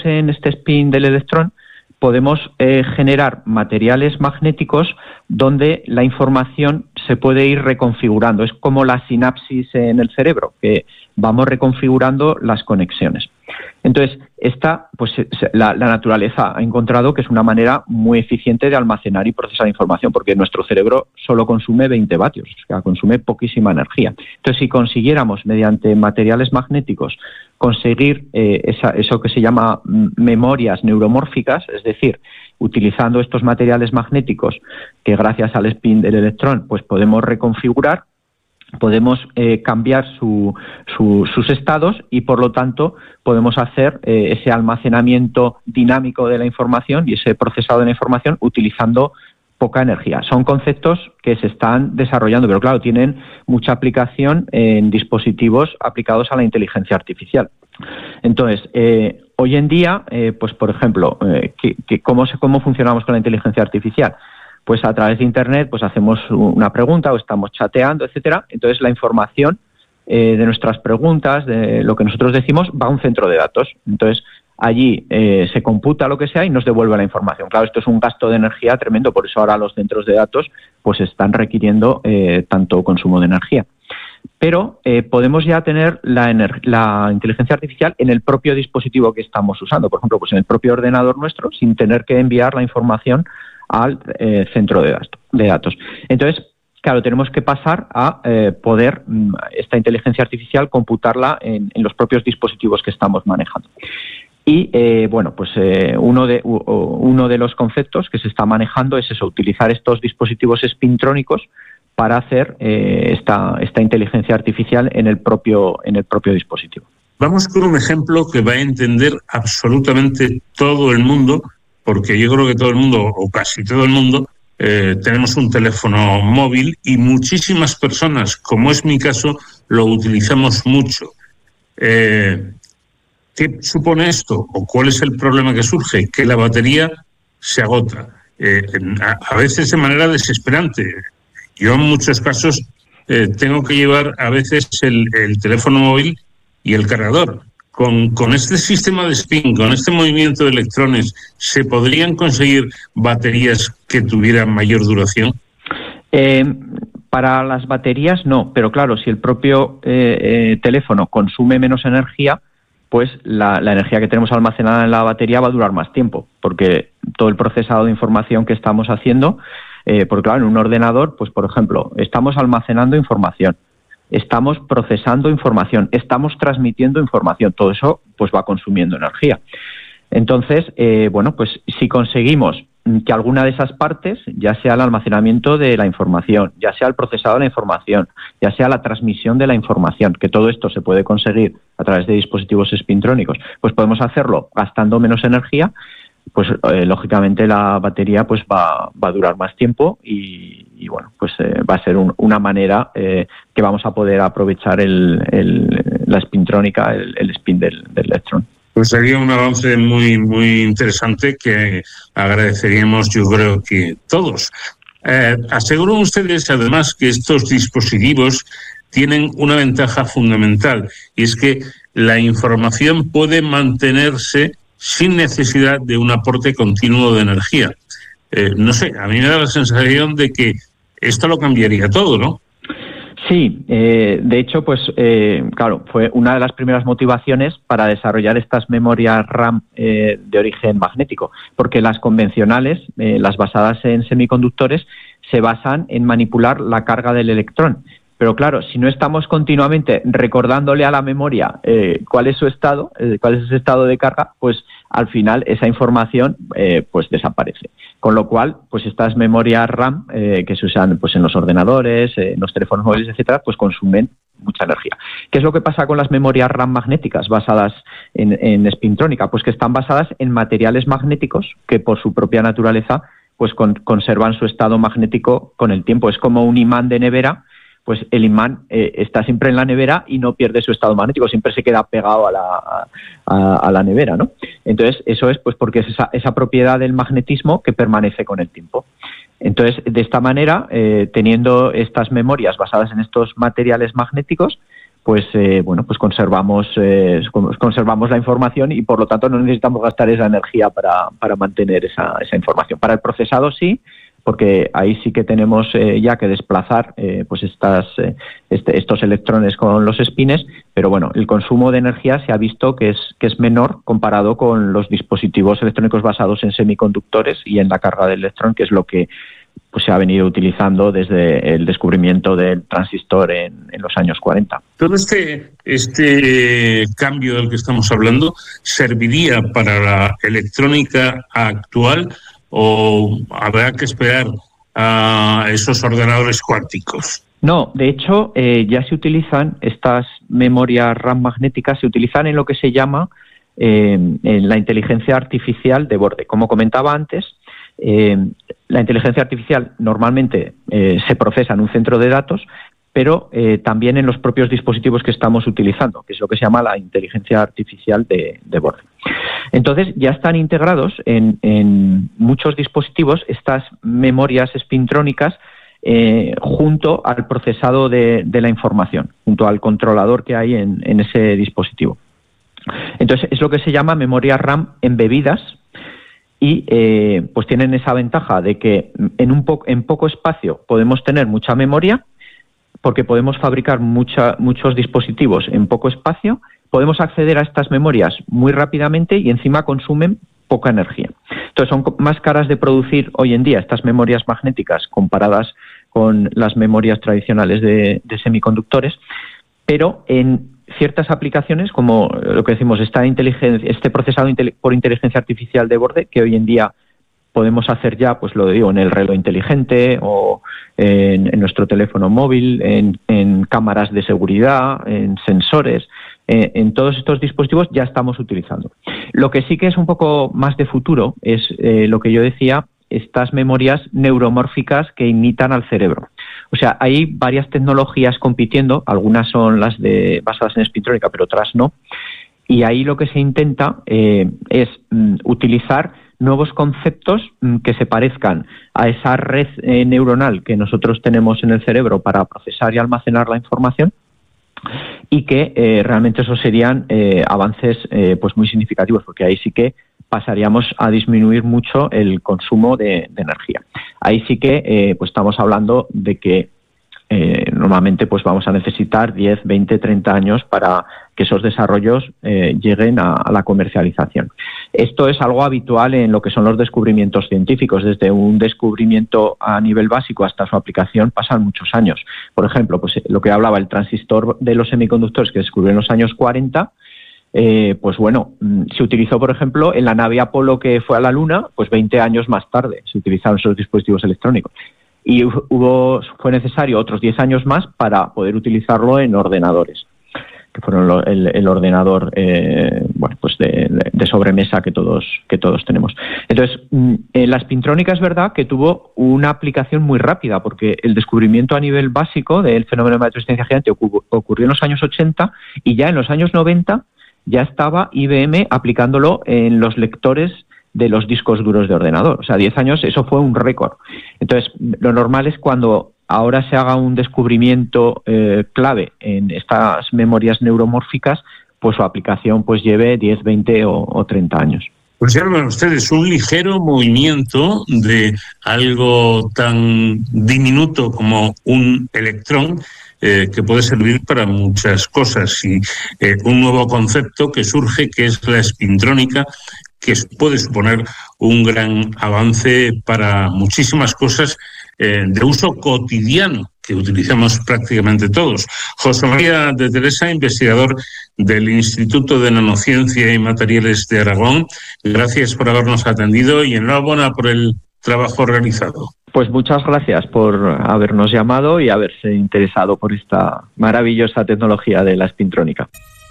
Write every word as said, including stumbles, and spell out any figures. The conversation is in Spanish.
basados en este spin del electrón, podemos eh, generar materiales magnéticos donde la información se puede ir reconfigurando. Es como la sinapsis en el cerebro, que vamos reconfigurando las conexiones. Entonces, esta, pues, la, la naturaleza ha encontrado que es una manera muy eficiente de almacenar y procesar información, porque nuestro cerebro solo consume veinte vatios, o sea, consume poquísima energía. Entonces, si consiguiéramos, mediante materiales magnéticos, conseguir eh, esa, eso que se llama memorias neuromórficas, es decir, utilizando estos materiales magnéticos que gracias al spin del electrón pues podemos reconfigurar, podemos eh, cambiar su, su, sus estados y, por lo tanto, podemos hacer eh, ese almacenamiento dinámico de la información y ese procesado de la información utilizando poca energía. Son conceptos que se están desarrollando, pero claro, tienen mucha aplicación en dispositivos aplicados a la inteligencia artificial. Entonces, eh, hoy en día, eh, pues por ejemplo, eh, que, que ¿cómo, se, ¿cómo funcionamos con la inteligencia artificial? Pues a través de Internet pues hacemos una pregunta o estamos chateando, etcétera. Entonces, la información eh, de nuestras preguntas, de lo que nosotros decimos, va a un centro de datos. Entonces, allí eh, se computa lo que sea y nos devuelve la información. Claro, esto es un gasto de energía tremendo, por eso ahora los centros de datos pues están requiriendo eh, tanto consumo de energía. Pero eh, podemos ya tener la, la inteligencia artificial en el propio dispositivo que estamos usando, por ejemplo, pues en el propio ordenador nuestro, sin tener que enviar la información al eh, centro de datos, de datos. Entonces, claro, tenemos que pasar a eh, poder esta inteligencia artificial computarla en, en los propios dispositivos que estamos manejando. Y, eh, bueno, pues eh, uno, de, u, uno de los conceptos que se está manejando es eso, utilizar estos dispositivos spintrónicos para hacer eh, esta, esta inteligencia artificial en el propio, en el propio dispositivo. Vamos con un ejemplo que va a entender absolutamente todo el mundo, porque yo creo que todo el mundo, o casi todo el mundo, eh, tenemos un teléfono móvil y muchísimas personas, como es mi caso, lo utilizamos mucho. Eh, ¿Qué supone esto? ¿O cuál es el problema que surge? Que la batería se agota, eh, a, a veces de manera desesperante. Yo en muchos casos eh, tengo que llevar a veces el, el teléfono móvil y el cargador. Con, con este sistema de spin, con este movimiento de electrones, ¿se podrían conseguir baterías que tuvieran mayor duración? Eh, para las baterías no, pero claro, si el propio eh, eh, teléfono consume menos energía, pues la, la energía que tenemos almacenada en la batería va a durar más tiempo, porque todo el procesado de información que estamos haciendo, eh, porque claro, en un ordenador, pues por ejemplo, estamos almacenando información, estamos procesando información, estamos transmitiendo información, todo eso pues va consumiendo energía. Entonces, eh, bueno, pues si conseguimos que alguna de esas partes, ya sea el almacenamiento de la información, ya sea el procesado de la información, ya sea la transmisión de la información, que todo esto se puede conseguir a través de dispositivos spintrónicos, pues podemos hacerlo gastando menos energía, pues eh, lógicamente la batería pues va, va a durar más tiempo y, y bueno, pues eh, va a ser un, una manera eh, que vamos a poder aprovechar el, el, la spintrónica, el, el spin del, del electrón. Pues sería un avance muy muy interesante que agradeceríamos, yo creo que todos. Eh, aseguran ustedes además que estos dispositivos tienen una ventaja fundamental, y es que la información puede mantenerse sin necesidad de un aporte continuo de energía. Eh, no sé, a mí me da la sensación de que esto lo cambiaría todo, ¿no? Sí, eh, de hecho, pues eh, claro, fue una de las primeras motivaciones para desarrollar estas memorias RAM eh, de origen magnético, porque las convencionales, eh, las basadas en semiconductores, se basan en manipular la carga del electrón. Pero claro, si no estamos continuamente recordándole a la memoria eh, cuál es su estado, eh, cuál es ese estado de carga, pues al final esa información eh, pues desaparece. Con lo cual, pues estas memorias RAM eh, que se usan pues en los ordenadores, eh, en los teléfonos móviles, etcétera, pues consumen mucha energía. ¿Qué es lo que pasa con las memorias RAM magnéticas basadas en, en spintrónica? Pues que están basadas en materiales magnéticos que por su propia naturaleza pues con, conservan su estado magnético con el tiempo. Es como un imán de nevera. Pues el imán eh, está siempre en la nevera y no pierde su estado magnético, siempre se queda pegado a la, a, a la nevera, ¿no? Entonces, eso es pues porque es esa, esa propiedad del magnetismo que permanece con el tiempo. Entonces, de esta manera, eh, teniendo estas memorias basadas en estos materiales magnéticos, pues eh, bueno, pues conservamos eh, conservamos la información y por lo tanto no necesitamos gastar esa energía para, para mantener esa, esa información. Para el procesado sí, porque ahí sí que tenemos eh, ya que desplazar eh, pues estas eh, este, estos electrones con los espines, pero bueno, el consumo de energía se ha visto que es que es menor comparado con los dispositivos electrónicos basados en semiconductores y en la carga del electrón, que es lo que pues se ha venido utilizando desde el descubrimiento del transistor en, en los años cuarenta. Todo este, este cambio del que estamos hablando serviría para la electrónica actual, ¿o habrá que esperar a esos ordenadores cuánticos? No, de hecho, eh, ya se utilizan estas memorias RAM magnéticas, se utilizan en lo que se llama eh, en la inteligencia artificial de borde. Como comentaba antes, eh, la inteligencia artificial normalmente eh, se procesa en un centro de datos, pero eh, también en los propios dispositivos que estamos utilizando, que es lo que se llama la inteligencia artificial de, de borde. Entonces, ya están integrados en, en muchos dispositivos estas memorias espintrónicas eh, junto al procesado de, de la información, junto al controlador que hay en, en ese dispositivo. Entonces, es lo que se llama memoria RAM embebidas y eh, pues tienen esa ventaja de que en, un po- en poco espacio podemos tener mucha memoria, porque podemos fabricar mucha, muchos dispositivos en poco espacio, podemos acceder a estas memorias muy rápidamente y encima consumen poca energía. Entonces son más caras de producir hoy en día estas memorias magnéticas comparadas con las memorias tradicionales de, de semiconductores, pero en ciertas aplicaciones, como lo que decimos, esta inteligencia, este procesado por inteligencia artificial de borde, que hoy en día podemos hacer ya, pues lo digo, en el reloj inteligente o en, en nuestro teléfono móvil, en, en cámaras de seguridad, en sensores, eh, en todos estos dispositivos ya estamos utilizando. Lo que sí que es un poco más de futuro es eh, lo que yo decía, estas memorias neuromórficas que imitan al cerebro. O sea, hay varias tecnologías compitiendo, algunas son las de basadas en espintrónica, pero otras no, y ahí lo que se intenta eh, es mm, utilizar nuevos conceptos que se parezcan a esa red eh, neuronal que nosotros tenemos en el cerebro para procesar y almacenar la información, y que eh, realmente esos serían eh, avances eh, pues muy significativos, porque ahí sí que pasaríamos a disminuir mucho el consumo de, de energía. Ahí sí que eh, pues estamos hablando de que Eh, normalmente pues vamos a necesitar diez, veinte, treinta años para que esos desarrollos eh, lleguen a, a la comercialización. Esto es algo habitual en lo que son los descubrimientos científicos. Desde un descubrimiento a nivel básico hasta su aplicación pasan muchos años. Por ejemplo, pues lo que hablaba, el transistor de los semiconductores que descubrió en los años cuarenta, eh, pues bueno, se utilizó, por ejemplo, en la nave Apolo que fue a la Luna, pues veinte años más tarde se utilizaron esos dispositivos electrónicos. Y hubo, fue necesario otros diez años más para poder utilizarlo en ordenadores, que fueron lo, el, el ordenador eh, bueno, pues de, de sobremesa que todos, que todos tenemos. Entonces, eh, la espintrónica es verdad que tuvo una aplicación muy rápida, porque el descubrimiento a nivel básico del fenómeno de magnetoresistencia gigante ocurrió en los años ochenta y ya en los años noventa ya estaba I B M aplicándolo en los lectores de los discos duros de ordenador. O sea, diez años, eso fue un récord. Entonces, lo normal es cuando ahora se haga un descubrimiento eh, clave en estas memorias neuromórficas, pues su aplicación pues lleve diez, veinte o, o treinta años. Pues ya ven ustedes, un ligero movimiento de algo tan diminuto como un electrón eh, que puede servir para muchas cosas, y eh, un nuevo concepto que surge, que es la espintrónica, que puede suponer un gran avance para muchísimas cosas eh, de uso cotidiano que utilizamos prácticamente todos. José María de Teresa, investigador del Instituto de Nanociencia y Materiales de Aragón, gracias por habernos atendido y enhorabuena por el trabajo realizado. Pues muchas gracias por habernos llamado y haberse interesado por esta maravillosa tecnología de la espintrónica.